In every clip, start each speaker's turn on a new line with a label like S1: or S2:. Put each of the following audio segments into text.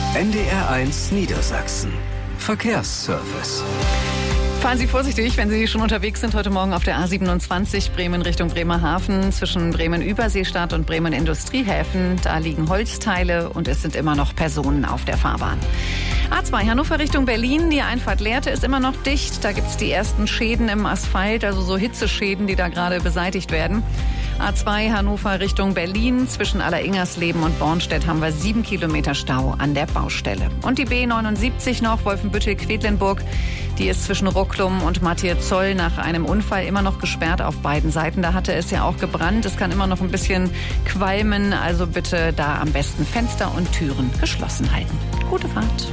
S1: NDR1 Niedersachsen. Verkehrsservice.
S2: Fahren Sie vorsichtig, wenn Sie schon unterwegs sind heute Morgen auf der A27 Bremen Richtung Bremerhaven zwischen Bremen-Überseestadt und Bremen-Industriehäfen. Da liegen Holzteile und es sind immer noch Personen auf der Fahrbahn. A2 Hannover Richtung Berlin. Die Einfahrt Lehrte ist immer noch dicht. Da gibt es die ersten Schäden im Asphalt, also so Hitzeschäden, die da gerade beseitigt werden. A2 Hannover Richtung Berlin. Zwischen Alleringersleben und Bornstedt haben wir 7 Kilometer Stau an der Baustelle. Und die B79 noch, Wolfenbüttel-Quedlinburg. Die ist zwischen Rucklum und Matthias-Zoll nach einem Unfall immer noch gesperrt auf beiden Seiten. Da hatte es ja auch gebrannt. Es kann immer noch ein bisschen qualmen. Also bitte da am besten Fenster und Türen geschlossen halten. Gute Fahrt.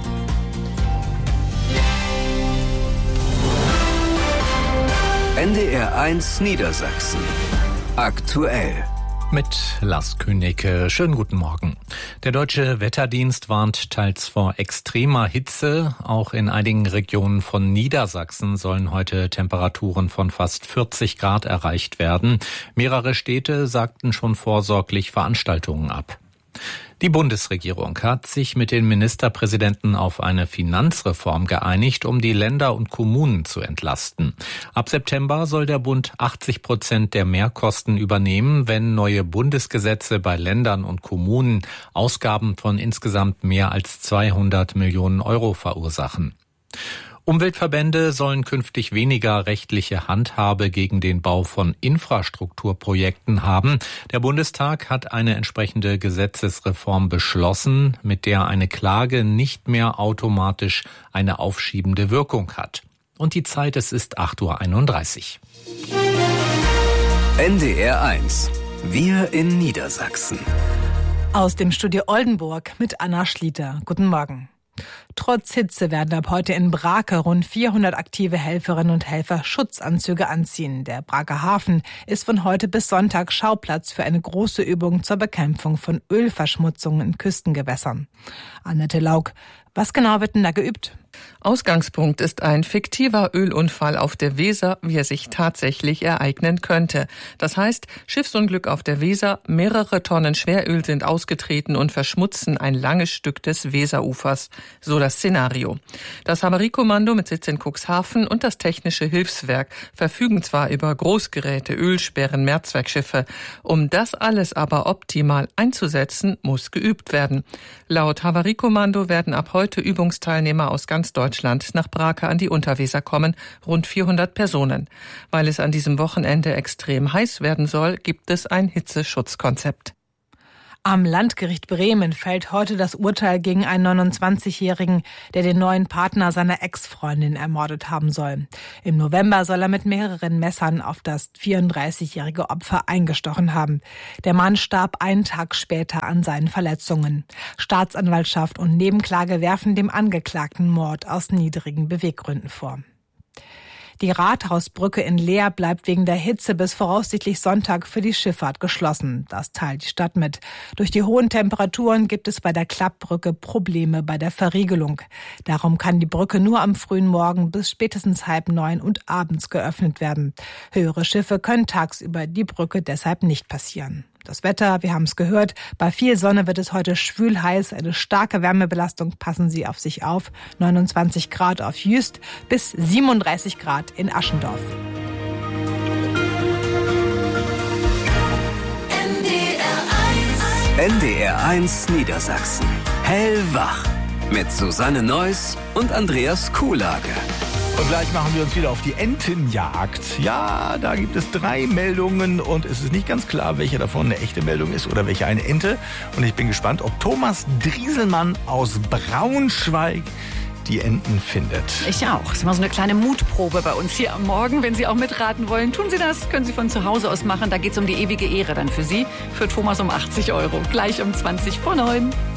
S1: NDR1 Niedersachsen. Aktuell.
S3: Mit Lars Königke. Schönen guten Morgen. Der Deutsche Wetterdienst warnt teils vor extremer Hitze. Auch in einigen Regionen von Niedersachsen sollen heute Temperaturen von fast 40 Grad erreicht werden. Mehrere Städte sagten schon vorsorglich Veranstaltungen ab. Die Bundesregierung hat sich mit den Ministerpräsidenten auf eine Finanzreform geeinigt, um die Länder und Kommunen zu entlasten. Ab September soll der Bund 80% der Mehrkosten übernehmen, wenn neue Bundesgesetze bei Ländern und Kommunen Ausgaben von insgesamt mehr als 200 Millionen Euro verursachen. Umweltverbände sollen künftig weniger rechtliche Handhabe gegen den Bau von Infrastrukturprojekten haben. Der Bundestag hat eine entsprechende Gesetzesreform beschlossen, mit der eine Klage nicht mehr automatisch eine aufschiebende Wirkung hat. Und die Zeit, es ist 8:31 Uhr.
S1: NDR1. Wir in Niedersachsen.
S4: Aus dem Studio Oldenburg mit Anna Schlieter. Guten Morgen. Trotz Hitze werden ab heute in Brake rund 400 aktive Helferinnen und Helfer Schutzanzüge anziehen. Der Braker Hafen ist von heute bis Sonntag Schauplatz für eine große Übung zur Bekämpfung von Ölverschmutzungen in Küstengewässern. Annette Lauk, was genau wird denn da geübt?
S5: Ausgangspunkt ist ein fiktiver Ölunfall auf der Weser, wie er sich tatsächlich ereignen könnte. Das heißt, Schiffsunglück auf der Weser, mehrere Tonnen Schweröl sind ausgetreten und verschmutzen ein langes Stück des Weserufers. So das Szenario. Das Havariekommando mit Sitz in Cuxhaven und das Technische Hilfswerk verfügen zwar über Großgeräte, Ölsperren, Mehrzweckschiffe. Um das alles aber optimal einzusetzen, muss geübt werden. Laut Havariekommando werden ab heute Übungsteilnehmer aus ganz Deutschland nach Brake an die Unterweser kommen, rund 400 Personen. Weil es an diesem Wochenende extrem heiß werden soll, gibt es ein Hitzeschutzkonzept.
S4: Am Landgericht Bremen fällt heute das Urteil gegen einen 29-Jährigen, der den neuen Partner seiner Ex-Freundin ermordet haben soll. Im November soll er mit mehreren Messern auf das 34-jährige Opfer eingestochen haben. Der Mann starb einen Tag später an seinen Verletzungen. Staatsanwaltschaft und Nebenklage werfen dem Angeklagten Mord aus niedrigen Beweggründen vor. Die Rathausbrücke in Leer bleibt wegen der Hitze bis voraussichtlich Sonntag für die Schifffahrt geschlossen. Das teilt die Stadt mit. Durch die hohen Temperaturen gibt es bei der Klappbrücke Probleme bei der Verriegelung. Darum kann die Brücke nur am frühen Morgen bis spätestens 8:30 und abends geöffnet werden. Höhere Schiffe können tagsüber die Brücke deshalb nicht passieren. Das Wetter, wir haben es gehört, bei viel Sonne wird es heute schwül heiß, eine starke Wärmebelastung, passen Sie auf sich auf, 29 Grad auf Jüst bis 37 Grad in Aschendorf.
S1: NDR1 Niedersachsen. Hellwach. Mit Susanne Neuss und Andreas Kuhlage.
S6: Und gleich machen wir uns wieder auf die Entenjagd. Ja, da gibt es 3 Meldungen und es ist nicht ganz klar, welche davon eine echte Meldung ist oder welche eine Ente. Und ich bin gespannt, ob Thomas Drieselmann aus Braunschweig die Enten findet.
S2: Ich auch. Das ist mal so eine kleine Mutprobe bei uns hier am Morgen. Wenn Sie auch mitraten wollen, tun Sie das. Können Sie von zu Hause aus machen. Da geht es um die ewige Ehre dann für Sie. Für Thomas um 80 €. Gleich um 20:20.